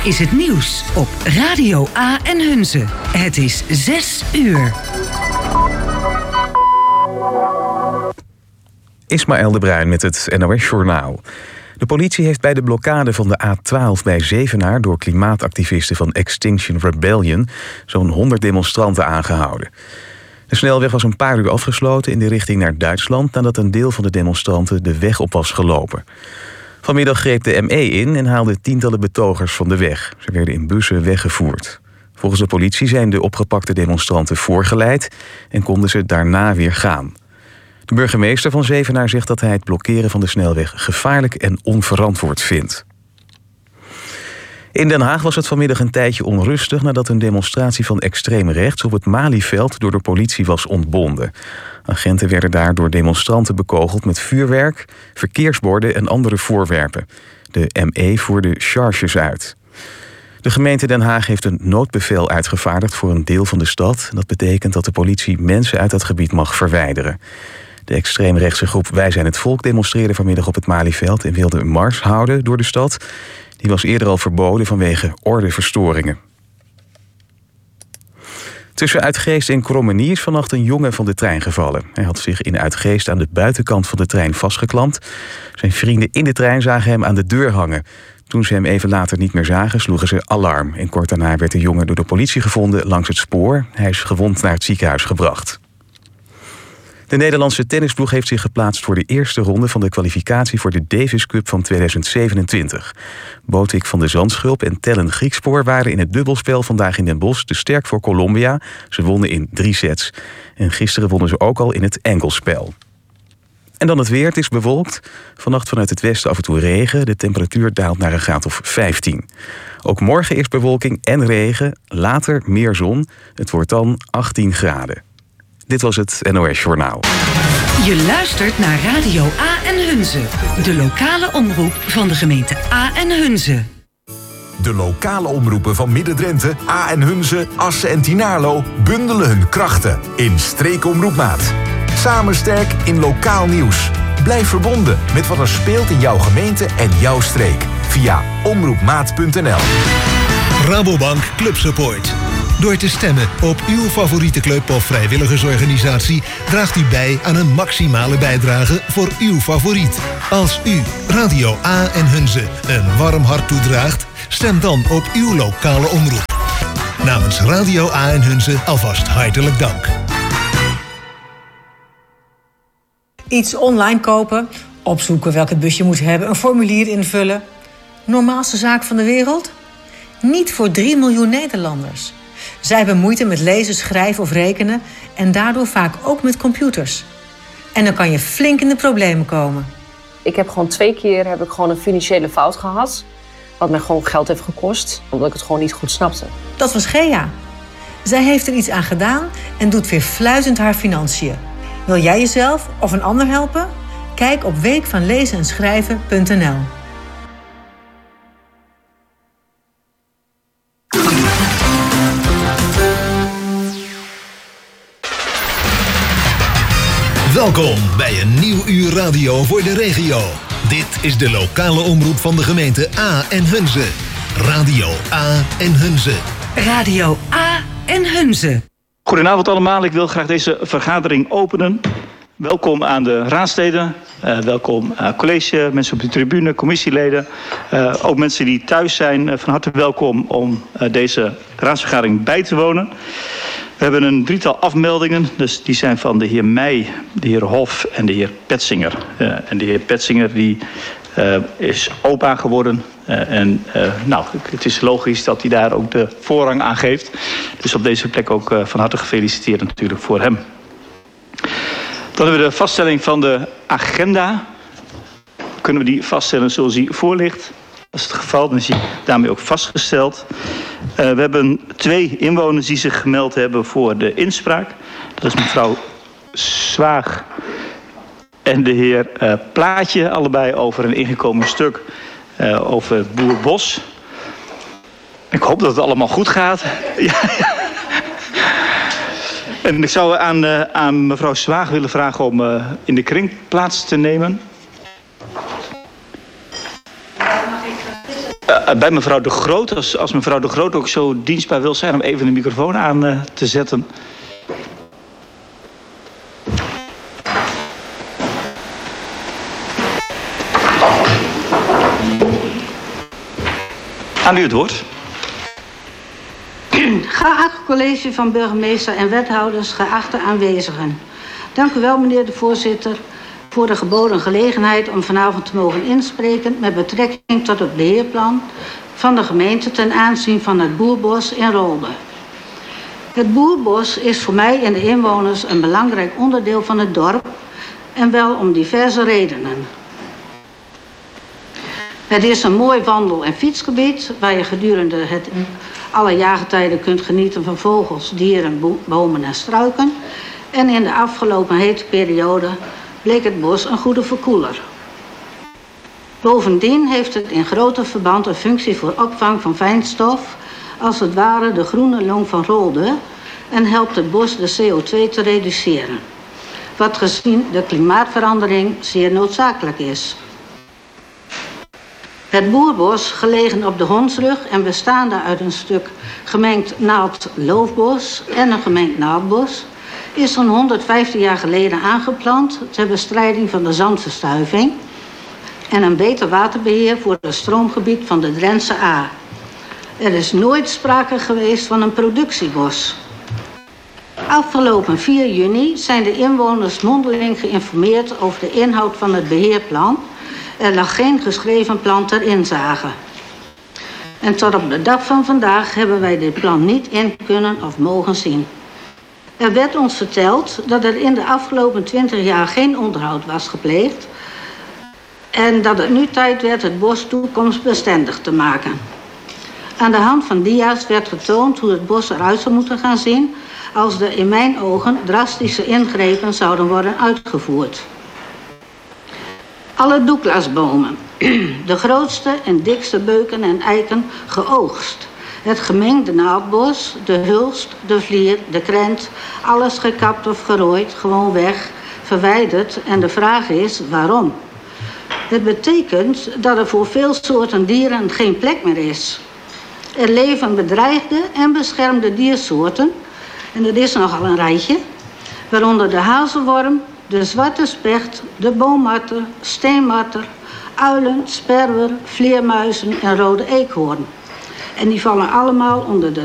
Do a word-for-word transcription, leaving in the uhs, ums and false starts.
is het nieuws op Radio A en Hunze. Het is zes uur. Ismaël de Bruin met het N O S-journaal. De politie heeft bij de blokkade van de A twaalf bij Zevenaar door klimaatactivisten van Extinction Rebellion zo'n honderd demonstranten aangehouden. De snelweg was een paar uur afgesloten in de richting naar Duitsland nadat een deel van de demonstranten de weg op was gelopen. Vanmiddag greep de M E in en haalde tientallen betogers van de weg. Ze werden in bussen weggevoerd. Volgens de politie zijn de opgepakte demonstranten voorgeleid en konden ze daarna weer gaan. De burgemeester van Zevenaar zegt dat hij het blokkeren van de snelweg gevaarlijk en onverantwoord vindt. In Den Haag was het vanmiddag een tijdje onrustig nadat een demonstratie van extreem rechts op het Malieveld door de politie was ontbonden. Agenten werden daar door demonstranten bekogeld met vuurwerk, verkeersborden en andere voorwerpen. De M E voerde charges uit. De gemeente Den Haag heeft een noodbevel uitgevaardigd voor een deel van de stad. Dat betekent dat de politie mensen uit dat gebied mag verwijderen. De extreemrechtse groep Wij zijn het Volk demonstreerde vanmiddag op het Malieveld en wilde een mars houden door de stad. Die was eerder al verboden vanwege ordeverstoringen. Tussen Uitgeest en Krommenie is vannacht een jongen van de trein gevallen. Hij had zich in Uitgeest aan de buitenkant van de trein vastgeklampt. Zijn vrienden in de trein zagen hem aan de deur hangen. Toen ze hem even later niet meer zagen, sloegen ze alarm. En kort daarna werd de jongen door de politie gevonden langs het spoor. Hij is gewond naar het ziekenhuis gebracht. De Nederlandse tennisploeg heeft zich geplaatst voor de eerste ronde van de kwalificatie voor de Davis Cup van tweeduizend zevenentwintig. Botik van de Zandschulp en Tellen Griekspoor waren in het dubbelspel vandaag in Den Bosch te sterk voor Colombia. Ze wonnen in drie sets. En gisteren wonnen ze ook al in het enkelspel. En dan het weer. Het is bewolkt. Vannacht vanuit het westen af en toe regen. De temperatuur daalt naar een graad of vijftien. Ook morgen is bewolking en regen. Later meer zon. Het wordt dan achttien graden. Dit was het N O S-journaal. Je luistert naar Radio A en Hunze. De lokale omroep van de gemeente A en Hunze. De lokale omroepen van Midden-Drenthe, A en Hunze, Assen en Tynaarlo bundelen hun krachten in Streekomroepmaat. Samen sterk in lokaal nieuws. Blijf verbonden met wat er speelt in jouw gemeente en jouw streek. Via omroepmaat punt n l. Rabobank Club Support. Door te stemmen op uw favoriete club of vrijwilligersorganisatie draagt u bij aan een maximale bijdrage voor uw favoriet. Als u Radio A en Hunze een warm hart toedraagt, stem dan op uw lokale omroep. Namens Radio A en Hunze alvast hartelijk dank. Iets online kopen, opzoeken welke bus je moet hebben, een formulier invullen. Normaalste zaak van de wereld? Niet voor drie miljoen Nederlanders. Zij hebben moeite met lezen, schrijven of rekenen en daardoor vaak ook met computers. En dan kan je flink in de problemen komen. Ik heb gewoon twee keer heb ik gewoon een financiële fout gehad. Wat mij gewoon geld heeft gekost, omdat ik het gewoon niet goed snapte. Dat was Gea. Zij heeft er iets aan gedaan en doet weer fluitend haar financiën. Wil jij jezelf of een ander helpen? Kijk op week van lezen en schrijven punt n l. Welkom bij een nieuw uur radio voor de regio. Dit is de lokale omroep van de gemeente A en Hunze. Radio A en Hunze. Radio A en Hunze. Goedenavond allemaal, ik wil graag deze vergadering openen. Welkom aan de raadsleden, uh, welkom uh, college, mensen op de tribune, commissieleden. Uh, ook mensen die thuis zijn, uh, van harte welkom om uh, deze raadsvergadering bij te wonen. We hebben een drietal afmeldingen, dus die zijn van de heer Meij, de heer Hof en de heer Petsinger. Uh, en de heer Petsinger die, uh, is opa geworden. Uh, en uh, nou, het is logisch dat hij daar ook de voorrang aan geeft. Dus op deze plek ook uh, van harte gefeliciteerd natuurlijk voor hem. Dan hebben we de vaststelling van de agenda. Kunnen we die vaststellen zoals die voor ligt? Dat is het geval, dan is die daarmee ook vastgesteld. Uh, we hebben twee inwoners die zich gemeld hebben voor de inspraak. Dat is mevrouw Zwaag en de heer uh, Plaatje. Allebei over een ingekomen stuk uh, over Boer Bos. Ik hoop dat het allemaal goed gaat. Ja, ja. En ik zou aan, uh, aan mevrouw Zwaag willen vragen om uh, in de kring plaats te nemen. Uh, Uh, bij mevrouw De Groot, als, als mevrouw De Groot ook zo dienstbaar wil zijn om even de microfoon aan uh, te zetten. Aan u het woord. Geacht college van burgemeester en wethouders, geachte aanwezigen. Dank u wel, meneer de voorzitter, voor de geboden gelegenheid om vanavond te mogen inspreken met betrekking tot het beheerplan van de gemeente ten aanzien van het Boerbos in Rolde. Het Boerbos is voor mij en de inwoners een belangrijk onderdeel van het dorp en wel om diverse redenen. Het is een mooi wandel- en fietsgebied waar je gedurende het alle jaargetijden kunt genieten van vogels, dieren, bomen en struiken. En in de afgelopen hete periode bleek het bos een goede verkoeler. Bovendien heeft het in groter verband een functie voor opvang van fijnstof, als het ware de groene long van Rolde, en helpt het bos de C O twee te reduceren. Wat gezien de klimaatverandering zeer noodzakelijk is. Het Boerbos, gelegen op de Hondsrug en bestaande uit een stuk gemengd naald-loofbos en een gemengd naaldbos, is zo'n honderdvijftien jaar geleden aangeplant ter bestrijding van de zandverstuiving en een beter waterbeheer voor het stroomgebied van de Drentse Aa. Er is nooit sprake geweest van een productiebos. Afgelopen vier juni zijn de inwoners mondeling geïnformeerd over de inhoud van het beheerplan. Er lag geen geschreven plan ter inzage. En tot op de dag van vandaag hebben wij dit plan niet in kunnen of mogen zien. Er werd ons verteld dat er in de afgelopen twintig jaar geen onderhoud was gepleegd en dat het nu tijd werd het bos toekomstbestendig te maken. Aan de hand van dia's werd getoond hoe het bos eruit zou moeten gaan zien als er in mijn ogen drastische ingrepen zouden worden uitgevoerd. Alle douglasbomen, de grootste en dikste beuken en eiken geoogst. Het gemengde naaldbos, de hulst, de vlier, de krent, alles gekapt of gerooid, gewoon weg, verwijderd. En de vraag is waarom? Het betekent dat er voor veel soorten dieren geen plek meer is. Er leven bedreigde en beschermde diersoorten, en dat is nogal een rijtje, waaronder de hazelworm, de zwarte specht, de boommarter, steenmarter, uilen, sperwer, vleermuizen en rode eekhoorn. En die vallen allemaal onder de